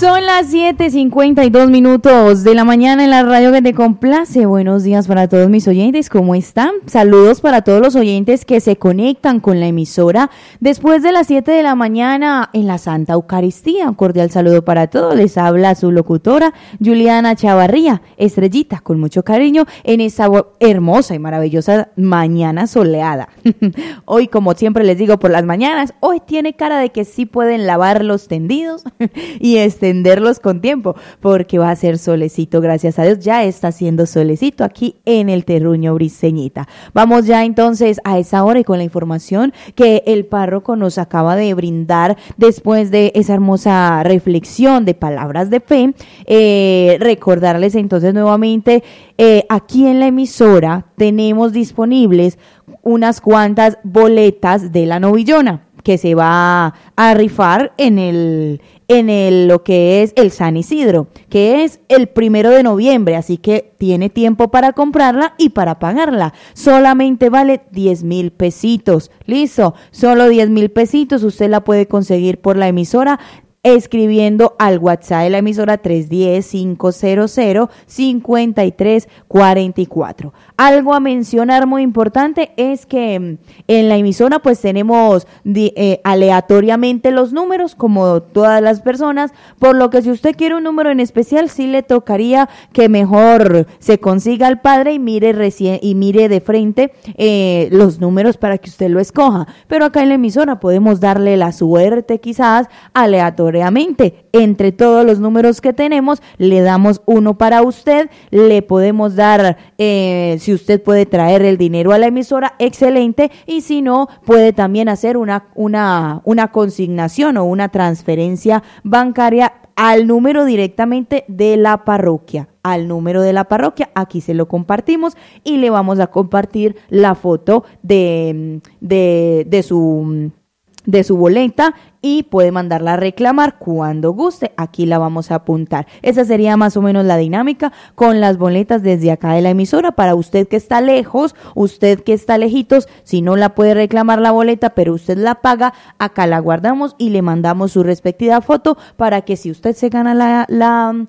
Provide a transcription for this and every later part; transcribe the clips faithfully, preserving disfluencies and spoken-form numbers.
Son las siete cincuenta y dos minutos de la mañana en la radio que te complace. Buenos días para todos mis oyentes, ¿cómo están? Saludos para todos los oyentes que se conectan con la emisora después de las siete de la mañana en la Santa Eucaristía. Un cordial saludo para todos. Les habla su locutora Juliana Chavarría, Estrellita, con mucho cariño en esta hermosa y maravillosa mañana soleada. Hoy, como siempre les digo por las mañanas, hoy tiene cara de que sí pueden lavar los tendidos y extenderlos con tiempo, porque va a ser solecito, gracias a Dios, ya está haciendo solecito aquí en el terruño briseñita. Vamos ya entonces a esa hora y con la información que el párroco nos acaba de brindar después de esa hermosa reflexión de palabras de fe. Eh, recordarles entonces nuevamente, eh, aquí en la emisora tenemos disponibles unas cuantas boletas de la novillona que se va a rifar en el, en el, lo que es el San Isidro, que es el primero de noviembre, así que tiene tiempo para comprarla y para pagarla. Solamente vale diez mil pesitos, listo, solo diez mil pesitos, usted la puede conseguir por la emisora escribiendo al WhatsApp de la emisora tres uno cero, cinco cero cero, cinco tres cuatro cuatro. Algo a mencionar muy importante es que en la emisora pues tenemos eh, aleatoriamente los números como todas las personas, por lo que si usted quiere un número en especial sí le tocaría que mejor se consiga al padre y mire recién y mire de frente eh, los números para que usted lo escoja, pero acá en la emisora podemos darle la suerte quizás aleatoriamente. Entre todos los números que tenemos, le damos uno para usted, le podemos dar, eh, si usted puede traer el dinero a la emisora, excelente, y si no, puede también hacer una, una, una consignación o una transferencia bancaria al número directamente de la parroquia, al número de la parroquia, aquí se lo compartimos y le vamos a compartir la foto de, de, de su... de su boleta y puede mandarla a reclamar cuando guste, aquí la vamos a apuntar. Esa sería más o menos la dinámica con las boletas desde acá de la emisora. Para usted que está lejos, usted que está lejitos, si no la puede reclamar la boleta, pero usted la paga, acá la guardamos y le mandamos su respectiva foto para que si usted se gana la, la,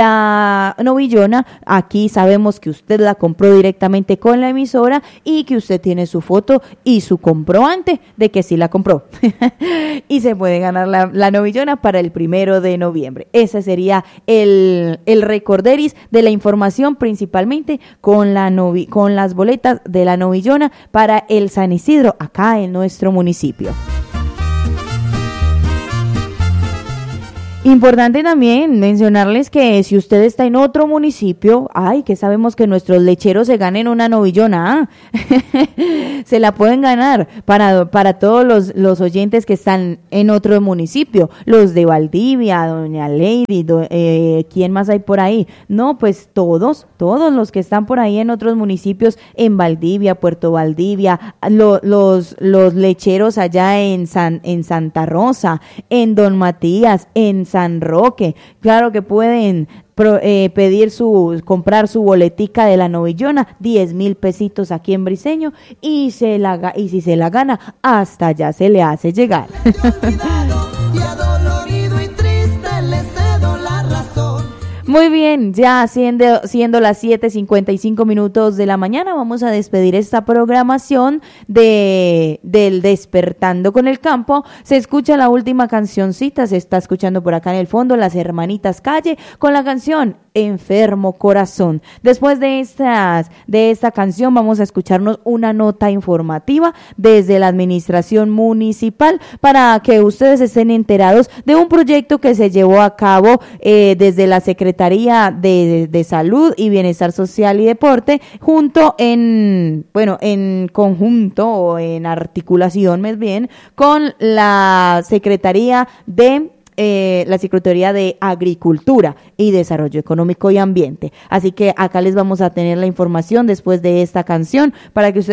la novillona, aquí sabemos que usted la compró directamente con la emisora y que usted tiene su foto y su comprobante de que sí la compró. Y se puede ganar la, la novillona para el primero de noviembre. Ese sería el, el recorderis de la información, principalmente con, la novi, con las boletas de la novillona para el San Isidro, acá en nuestro municipio. Importante también mencionarles que si usted está en otro municipio, ay, que sabemos que nuestros lecheros se ganen una novillona, ¿ah? Se la pueden ganar para, para todos los, los oyentes que están en otro municipio, los de Valdivia, doña Lady, do, eh, ¿quién más hay por ahí? No, pues todos, todos los que están por ahí en otros municipios, en Valdivia, Puerto Valdivia, lo, los, los lecheros allá en, San, en Santa Rosa, en Don Matías, en San Roque, claro que pueden pro, eh, pedir su, comprar su boletica de la novillona, diez mil pesitos aquí en Briseño, y se la, y si se la gana, hasta allá se le hace llegar. Muy bien, ya siendo, siendo las siete cincuenta y cinco minutos de la mañana, vamos a despedir esta programación de del Despertando con el Campo. Se escucha la última cancioncita, se está escuchando por acá en el fondo las Hermanitas Calle con la canción Enfermo Corazón. Después de estas de esta canción vamos a escucharnos una nota informativa desde la administración municipal para que ustedes estén enterados de un proyecto que se llevó a cabo eh, desde la Secretaría Secretaría de, de Salud y Bienestar Social y Deporte, junto en, bueno, en conjunto o en articulación más bien, con la Secretaría de Eh, la Secretaría de Agricultura y Desarrollo Económico y Ambiente. Así que acá les vamos a tener la información después de esta canción para que ustedes